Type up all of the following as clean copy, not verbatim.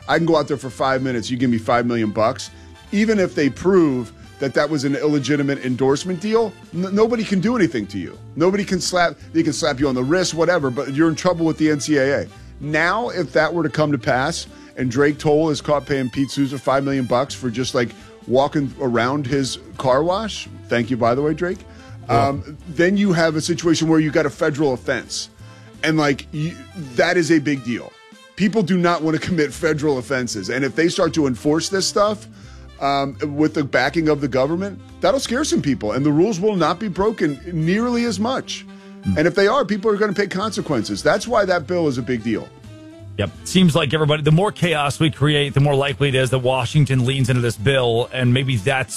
I can go out there for 5 minutes. You give me $5 million. Even if they prove that was an illegitimate endorsement deal, nobody can do anything to you. Nobody can they can slap you on the wrist, whatever, but you're in trouble with the NCAA. Now, if that were to come to pass and Drake Toll is caught paying Pete Souza $5 million for just like walking around his car wash, thank you, by the way, Drake, then you have a situation where you got a federal offense. And like that is a big deal. People do not want to commit federal offenses. And if they start to enforce this stuff with the backing of the government, that'll scare some people. And the rules will not be broken nearly as much. And if they are, people are going to pay consequences. That's why that bill is a big deal. Yep. Seems like the more chaos we create, the more likely it is that Washington leans into this bill. And maybe that's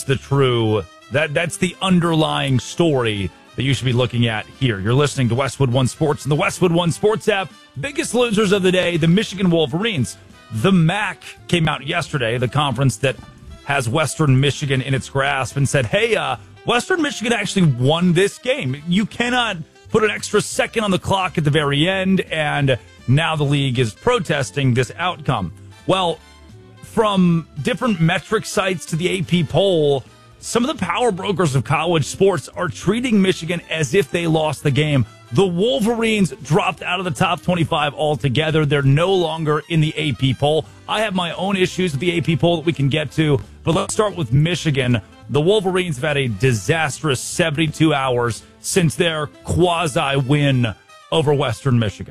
that's the underlying story that you should be looking at here. You're listening to Westwood One Sports and the Westwood One Sports app. Biggest losers of the day, the Michigan Wolverines. The MAC came out yesterday, the conference that has Western Michigan in its grasp, and said, hey, Western Michigan actually won this game. You cannot put an extra second on the clock at the very end, and now the league is protesting this outcome. Well, from different metric sites to the AP poll, some of the power brokers of college sports are treating Michigan as if they lost the game. The Wolverines dropped out of the top 25 altogether. They're no longer in the AP poll. I have my own issues with the AP poll that we can get to, but let's start with Michigan. The Wolverines have had a disastrous 72 hours since their quasi-win over Western Michigan.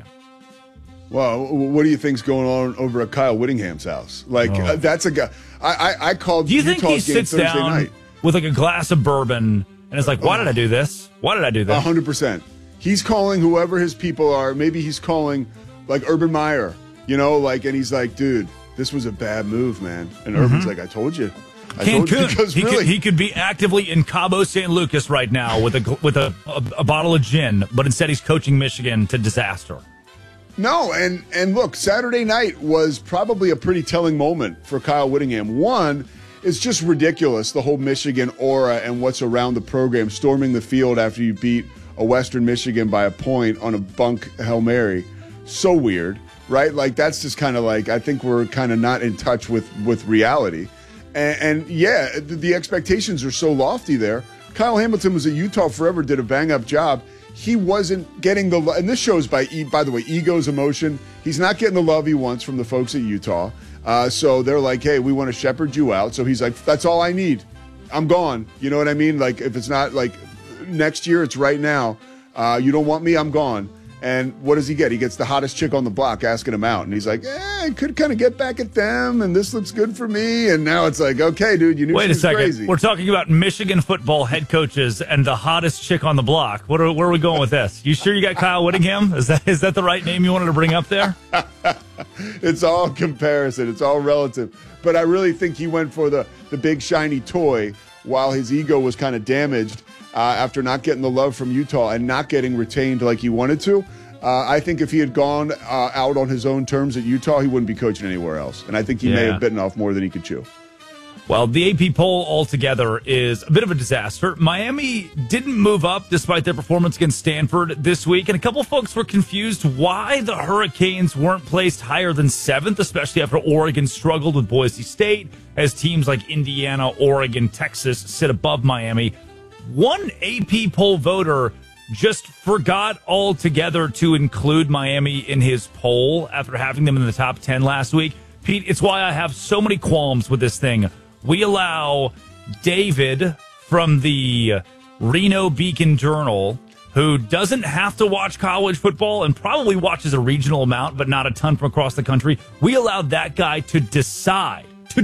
Well, what do you think's going on over at Kyle Whittingham's house? Like, that's a guy. I called. Do you think he sits Thursday down night with like a glass of bourbon and is like, "Why did I do this? Why did I do this?" 100%. He's calling whoever his people are. Maybe he's calling like Urban Meyer, and he's like, "Dude, this was a bad move, man." And Urban's like, "I told you." Cancun. He could be actively in Cabo San Lucas right now with a bottle of gin, but instead he's coaching Michigan to disaster. No, and look, Saturday night was probably a pretty telling moment for Kyle Whittingham. One, it's just ridiculous, the whole Michigan aura and what's around the program, storming the field after you beat a Western Michigan by a point on a bunk Hail Mary. So weird, right? Like, that's just kind of like, I think we're kind of not in touch with reality. And yeah, the expectations are so lofty there. Kyle Hamilton was at Utah forever, did a bang-up job. He wasn't getting the love, and this shows by the way, ego's emotion. He's not getting the love he wants from the folks at Utah. So they're like, hey, we want to shepherd you out. So he's like, that's all I need. I'm gone. You know what I mean? Like, if it's not like next year, it's right now. You don't want me, I'm gone. And what does he get? He gets the hottest chick on the block asking him out. And he's like, I could kind of get back at them, and this looks good for me. And now it's like, okay, dude, you knew she was crazy. Wait a second. We're talking about Michigan football head coaches and the hottest chick on the block. Where are we going with this? You sure you got Kyle Whittingham? Is that the right name you wanted to bring up there? It's all comparison. It's all relative. But I really think he went for the big shiny toy while his ego was kind of damaged after not getting the love from Utah and not getting retained like he wanted to. I think if he had gone out on his own terms at Utah, he wouldn't be coaching anywhere else. And I think he may have bitten off more than he could chew. Well, the AP poll altogether is a bit of a disaster. Miami didn't move up despite their performance against Stanford this week. And a couple folks were confused why the Hurricanes weren't placed higher than 7th, especially after Oregon struggled with Boise State, as teams like Indiana, Oregon, Texas sit above Miami. One AP poll voter just forgot altogether to include Miami in his poll after having them in the top 10 last week. Pete, it's why I have so many qualms with this thing. We allow David from the Reno Beacon Journal, who doesn't have to watch college football and probably watches a regional amount, but not a ton from across the country. We allowed that guy to decide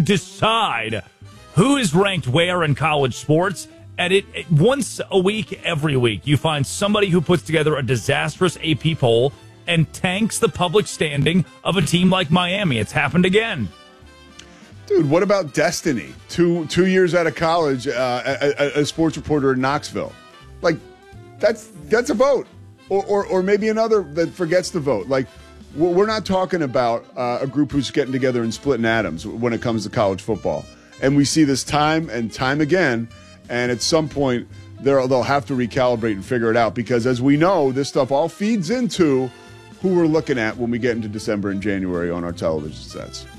who is ranked where in college sports. And it once a week, every week, you find somebody who puts together a disastrous AP poll and tanks the public standing of a team like Miami. It's happened again. Dude, what about Destiny? Two years out of college, a sports reporter in Knoxville. Like, that's a vote. Or maybe another that forgets to vote. Like, we're not talking about a group who's getting together and splitting atoms when it comes to college football. And we see this time and time again. And at some point, they'll have to recalibrate and figure it out because, as we know, this stuff all feeds into who we're looking at when we get into December and January on our television sets.